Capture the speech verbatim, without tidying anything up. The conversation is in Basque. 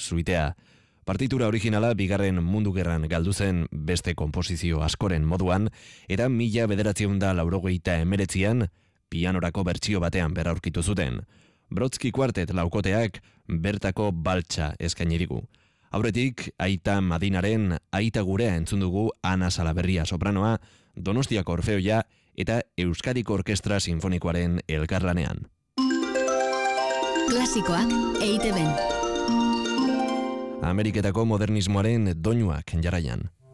suitea. Partitura originala bigarren mundu gerran galdu zen beste konposizio askoren moduan, eta mila bederatziehun eta laurogeita hemeretzian pianorako bertsio batean berraurkitu zuten. Brodsky Quartet laukoteak bertako baltsa eskaini digu. Aurretik, Aita Madinaren Aita Gurea entzun dugu Ana Salaberria sopranoa, Donostiako Orfeoia eta Euskadiko Orkestra Sinfonikoaren elkarlanean. Klasikoak E I Te Ben. Ameriketako modernismoaren doinuak jarraian.